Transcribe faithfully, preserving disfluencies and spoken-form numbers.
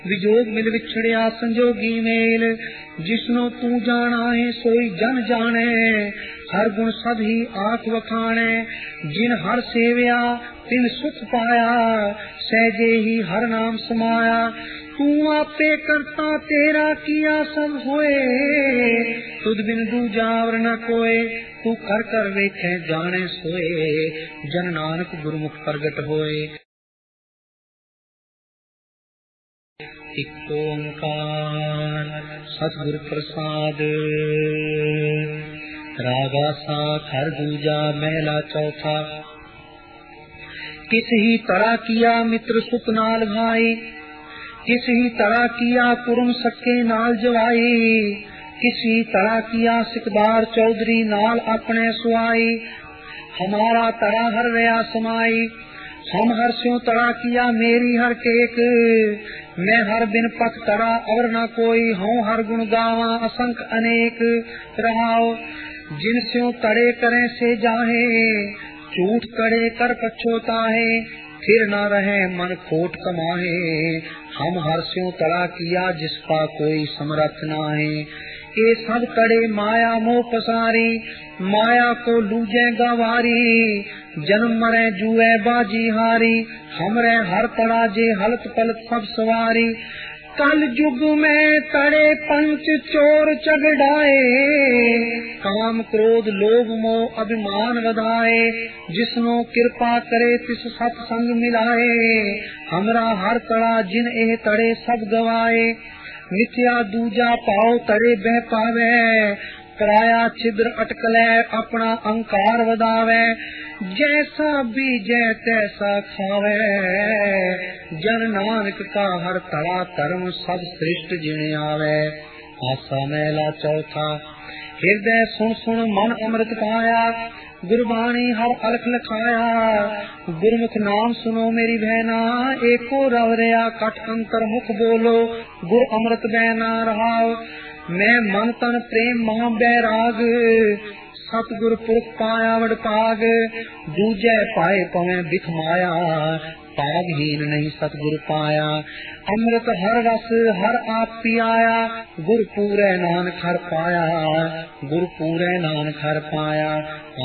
विजोग मिल विछड़िया संजोगी mail, जिसनो तू जाना है सोई जन जाने। हर गुण सभी आख वखाणे, जिन हर सेवया तिन सुख पाया। सहजे ही हर नाम समाया, तू आपे करता तेरा किया सब होए। तुद बिन दूजावर न कोय, तू कर कर वेखे जाने सोए। जन नानक गुरमुख प्रगट होए। एक ओंकार सतगुर प्रसाद। रागा साथ हर दूजा महला चौथा। किस ही तरह किया मित्र सुत नाल भाई, किस ही तरह किया कुरुम सक्के नाल जवाई। किसी तरह किया सिकदार चौधरी नाल अपने सुआई। हमारा तरह हर रया समाई, हम हर स्यों तरह किया मेरी हर केक। मैं हर बिन पथ तरा और न कोई, हूँ हर गुण गावा असंख अनेक। रहाओ जिन स्यों तड़े करें से जाहे, झूठ करे कर पछोताहे। फिर न रहे मन खोट कमाहे, हम हर स्यों तड़ा किया जिसका कोई समर्थ नाहे। ये सब तड़े माया मोह पसारी, माया को लूजे गवारी। जन्म मरे जुए बाजी हारी, हमरे हर तड़ा जे हलत पलत सब सवारी। कल युग में तड़े पंच चोर चगड़ाए, काम क्रोध लोभ मोह अभिमान वधाए। जिसनो कृपा करे तिस सत्संग मिलाए, हमरा हर तड़ा जिन एह तड़े सब गवाए। मिथ्या दूजा पाओ तड़े बह पावे, पराया छिद्र अटकले अपना अंकार वधावे। जैसा बीजे तैसा खावे, जन नानक का हर तड़ा धर्म सब सृष्ट जिण आवे। आसा मेला चौथा। हृदय सुन सुन मन अमृत पाया, गुरबाणी हर अलख लखाया। गुरमुख नाम सुनो मेरी बहना, एको रव रया कट अंतर मुख बोलो। गुर अमृत बहना रहाओ, मैं मन तन प्रेम महा बैराग। सतगुर पुरख पाया वड पाग, दूजे पाए पवे बिख माया। पागहीन नहीं सतगुर पाया, अमृत हर रस हर आप पियाया। गुर पूरे नानक हर पाया, गुर पूरे नानक हर पाया।